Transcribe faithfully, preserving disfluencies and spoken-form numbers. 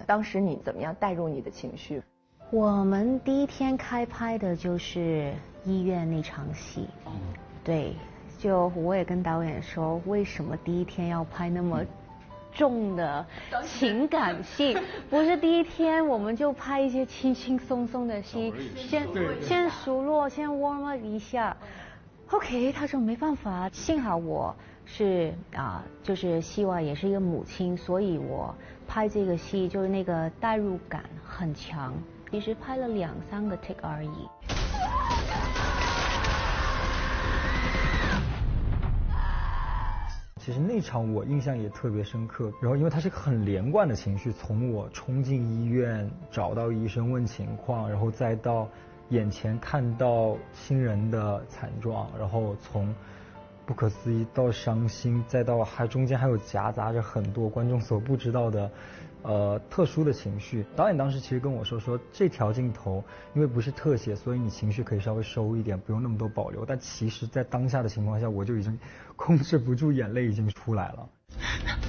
当时你怎么样带入你的情绪？ 我们第一天开拍的就是医院那场戏，嗯，对，就我也跟导演说，为什么第一天要拍那么重的情感戏？不是第一天我们就拍一些轻轻松松的戏，先先熟络，先 warm up 一下。OK， 他说没办法，幸好我是啊、呃，就是希望也是一个母亲，所以我拍这个戏就是那个代入感很强。其实拍了两三个 take 而已。 其实那场我印象也特别深刻，然后因为它是一个很连贯的情绪，从我冲进医院找到医生问情况，然后再到眼前看到亲人的惨状，然后从不可思议到伤心，再到还中间还有夹杂着很多观众所不知道的呃特殊的情绪。导演当时其实跟我说说这条镜头因为不是特写，所以你情绪可以稍微收一点，不用那么多保留，但其实在当下的情况下我就已经控制不住眼泪已经出来了。